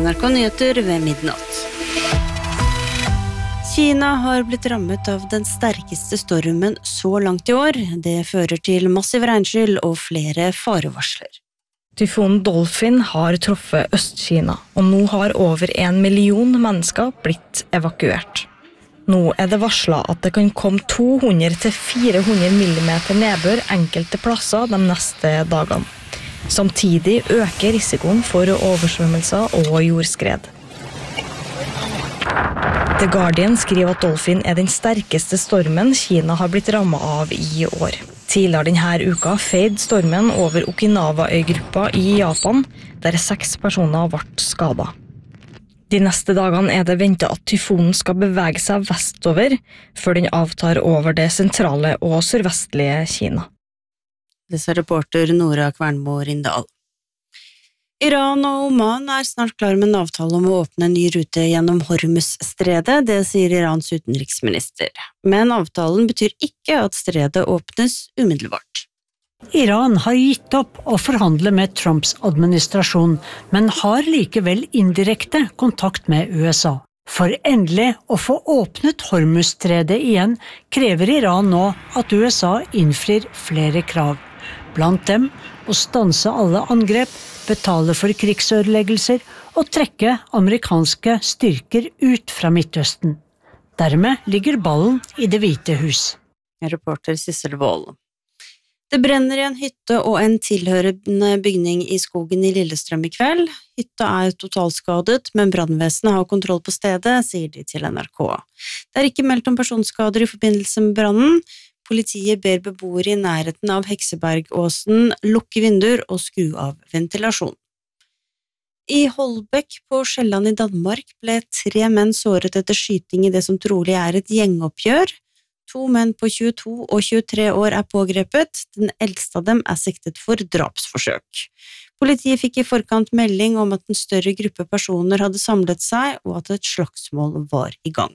NRK Nyheter ved midnatt. Kina har blitt rammet av den sterkeste stormen så langt i år. Det fører til massiv regnskyll og flere farevarsler. Tyfonen Dolphin har truffet Øst-Kina, og nå har over 1 million mennesker blitt evakuert. Nå det varslet at det kan komme 200-400 millimeter nedbør enkelte plasser de neste dagene. Samtidig øker risikoen for oversvømmelser og jordskred. The Guardian skriver at Dolphin den sterkeste stormen Kina har blitt rammet av i år. Tidligere denne uka feide stormen over Okinawa-øygruppa i Japan, der 6 personer ble skadet. De neste dagene det ventet at tyfonen skal bevege seg vestover, før den avtar over det sentrale og sørvestlige Kina. Det sa reporter Nora Kvernmo Rindal. Iran og Oman snart klar med en avtale om å åpne en ny rute gjennom Hormuz-stredet, det sier Irans utenriksminister. Men avtalen betyr ikke at stredet åpnes umiddelbart. Iran har gitt opp å forhandle med Trumps administrasjon, men har likevel indirekte kontakt med USA. For endelig å få åpnet Hormuz-stredet igjen, krever Iran nå at USA innfrir flere krav. Blant dem å stanse alle angrep, betale for krigsødeleggelser og trekke amerikanske styrker ut fra Midtøsten. Dermed ligger ballen i Det hvite hus. Reporter Sissel Wold. Det brenner i en hytte og en tilhørende bygning i skogen i Lillestrøm i kveld. Hytta totalskadet, men brannvesenet har kontroll på stedet, sier de til NRK. Det ikke meldt om personskader i forbindelse med brannen. Politiet ber beboere i nærheten av Heksebergåsen lukke vinduer og skru av ventilasjon. I Holbæk på Sjælland i Danmark ble 3 menn såret etter skyting i det som trolig et gjengoppgjør. 2 menn på 22 og 23 år pågrepet. Den eldste av dem siktet for drapsforsøk. Politiet fikk i forkant melding om at en større gruppe personer hadde samlet seg, og at et slagsmål var i gang.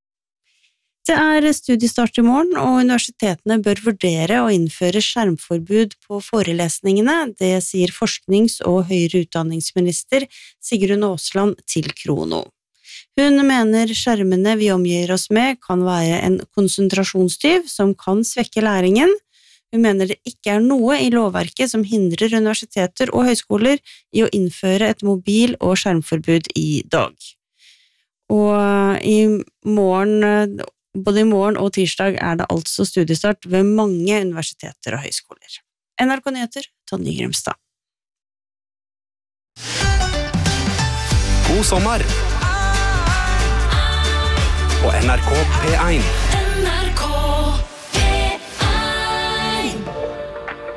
Det studiestart i morgen, og universitetene bør vurdere å innføre skjermforbud på forelesningene, det sier forsknings- og høyere utdanningsminister Sigrun Aasland til Krono. Hun mener skjermene vi omgir oss med kan være en konsentrasjonstyv som kan svekke læringen. Hun mener det ikke noe i lovverket som hindrer universiteter og høyskoler i å innføre et mobil- og skjermforbud i dag. Og både i morgen og tirsdag det altså studiestart ved mange universiteter og høyskoler. NRK Nyheter, Tonje Grimstad. God sommer! På NRK P1. NRK